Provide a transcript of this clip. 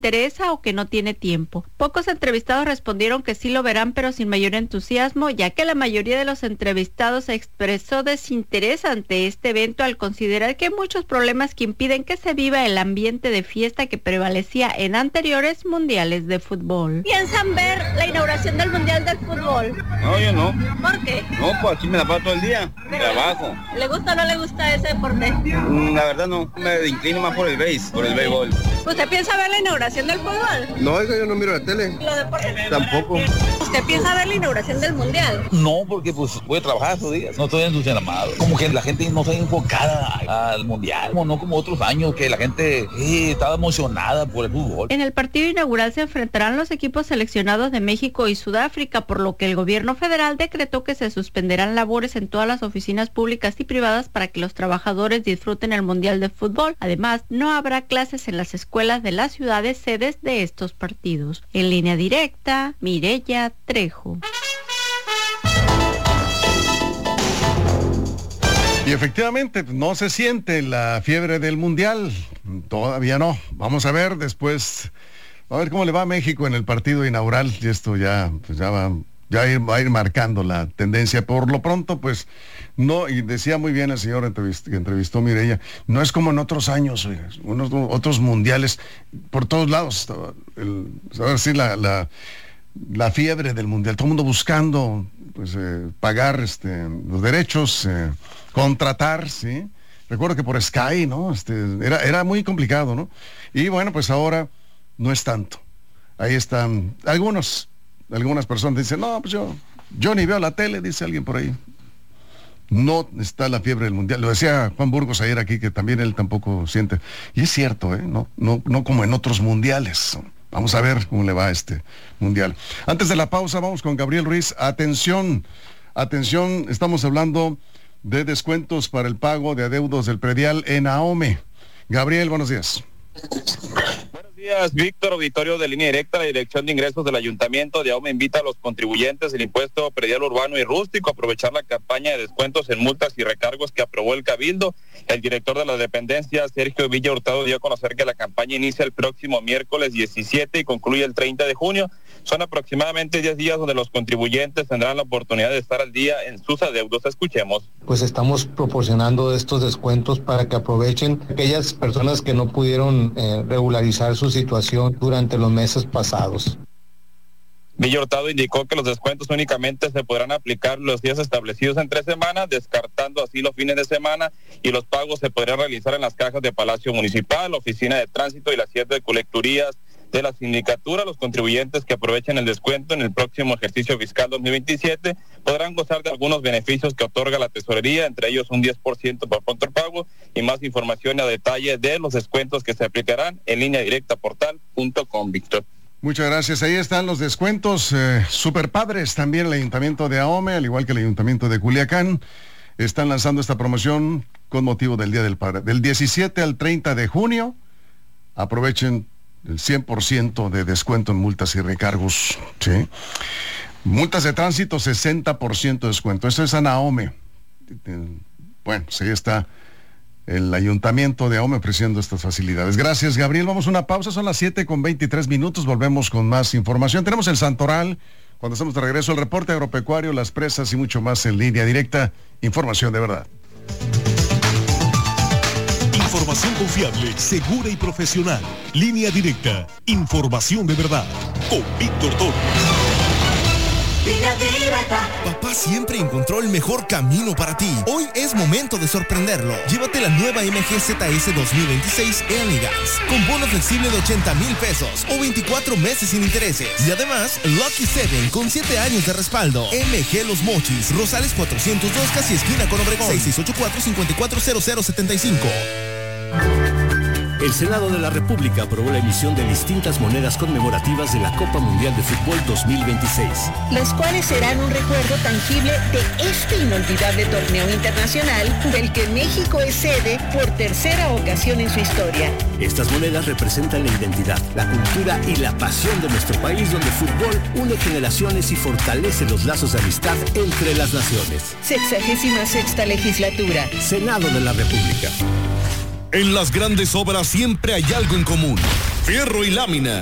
interesa o que no tiene tiempo. Pocos entrevistados respondieron que sí lo verán, pero sin mayor entusiasmo, ya que la mayoría de los entrevistados expresó desinterés ante este evento al considerar que hay muchos problemas que impiden que se viva el ambiente de fiesta que prevalecía en anteriores mundiales de fútbol. ¿Piensan ver la inauguración del Mundial del Fútbol? No, yo no. ¿Por qué? No, pues aquí me la paso todo el día, trabajo. ¿Le gusta o no le gusta ese deporte? La verdad no, me inclino más por el béisbol. ¿Usted piensa ver la inauguración del fútbol? No, yo no miro la tele. ¿Los deportes? Tampoco. ¿Usted piensa ver la inauguración del Mundial? No, porque pues voy a trabajar esos días, no estoy entusiasmado. Como que la gente no está enfocada al Mundial, no como otros años que la gente estaba emocionada por el fútbol. En el partido inaugural se enfrentarán los equipos seleccionados de México y Sudáfrica, por lo que el gobierno federal decretó que se suspenderán labores en todas las oficinas públicas y privadas para que los trabajadores disfruten el Mundial de Fútbol. Además, no habrá clases en las escuelas de las ciudades sedes de estos partidos. En línea directa, Mireya Trejo. Y efectivamente, no se siente la fiebre del Mundial, todavía no. Vamos a ver después, a ver cómo le va a México en el partido inaugural, y esto ya, pues va a ir marcando la tendencia. Por lo pronto, pues, no, y decía muy bien el señor que entrevistó Mireya, no es como en otros años, otros mundiales, por todos lados, a ver si la fiebre del Mundial, todo el mundo buscando, pues, pagar los derechos, contratar, ¿sí? Recuerdo que por Sky, ¿no? Era muy complicado, ¿no? Y bueno, pues ahora no es tanto. Ahí están algunas personas dicen, no, pues yo ni veo la tele, dice alguien por ahí. No está la fiebre del Mundial. Lo decía Juan Burgos ayer aquí, que también él tampoco siente. Y es cierto, no como en otros mundiales. Vamos a ver cómo le va a este Mundial. Antes de la pausa, vamos con Gabriel Ruiz. Atención, estamos hablando de descuentos para el pago de adeudos del predial en AOME. Gabriel, buenos días. Buenos días, Víctor, auditorio de Línea Directa. La Dirección de Ingresos del Ayuntamiento de AOME invita a los contribuyentes del impuesto predial urbano y rústico a aprovechar la campaña de descuentos en multas y recargos que aprobó el Cabildo. El director de la dependencia, Sergio Villa Hurtado, dio a conocer que la campaña inicia el próximo miércoles 17 y concluye el 30 de junio. Son aproximadamente 10 días donde los contribuyentes tendrán la oportunidad de estar al día en sus adeudos. Escuchemos. Pues estamos proporcionando estos descuentos para que aprovechen aquellas personas que no pudieron regularizar su situación durante los meses pasados. Villa Hurtado indicó que los descuentos únicamente se podrán aplicar los días establecidos entre semanas, descartando así los fines de semana, y los pagos se podrán realizar en las cajas de Palacio Municipal, Oficina de Tránsito y las 7 colecturías de la sindicatura. Los contribuyentes que aprovechen el descuento en el próximo ejercicio fiscal 2027 podrán gozar de algunos beneficios que otorga la tesorería, entre ellos un 10% por pronto pago, y más información a detalle de los descuentos que se aplicarán en lineadirectaportal.com. Víctor. Muchas gracias. Ahí están los descuentos super padres. También el Ayuntamiento de AOME, al igual que el Ayuntamiento de Culiacán, están lanzando esta promoción con motivo del Día del Padre. Del 17 al 30 de junio, aprovechen el 100% de descuento en multas y recargos, ¿sí? Multas de tránsito, 60% de descuento. Eso es en AOME. Bueno, pues ahí está el Ayuntamiento de AOME ofreciendo estas facilidades. Gracias, Gabriel. Vamos a una pausa, son las 7:23. Volvemos con más información. Tenemos el Santoral. Cuando estamos de regreso, el reporte agropecuario, las presas y mucho más en Línea Directa. Información de verdad. Información confiable, segura y profesional. Línea Directa. Información de verdad. Con Víctor Toro. Papá siempre encontró el mejor camino para ti. Hoy es momento de sorprenderlo. Llévate la nueva MG ZS 2026 Elegance con bono flexible de 80,000 pesos o 24 meses sin intereses. Y además, Lucky 7 con 7 años de respaldo. MG Los Mochis, Rosales 402, casi esquina con Obregón. 6684-540075. El Senado de la República aprobó la emisión de distintas monedas conmemorativas de la Copa Mundial de Fútbol 2026. Las cuales serán un recuerdo tangible de este inolvidable torneo internacional del que México es sede por tercera ocasión en su historia. Estas monedas representan la identidad, la cultura y la pasión de nuestro país, donde el fútbol une generaciones y fortalece los lazos de amistad entre las naciones. 66ª legislatura. Senado de la República. En las grandes obras siempre hay algo en común. Fierro y Lámina.